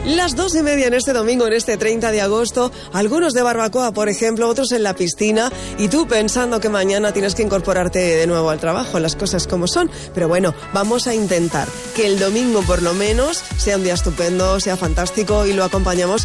Las 2:30 en este domingo, en este 30 de agosto, algunos de barbacoa, por ejemplo, otros en la piscina, y tú pensando que mañana tienes que incorporarte de nuevo al trabajo, las cosas como son. Pero bueno, vamos a intentar que el domingo por lo menos sea un día estupendo, sea fantástico, y lo acompañamos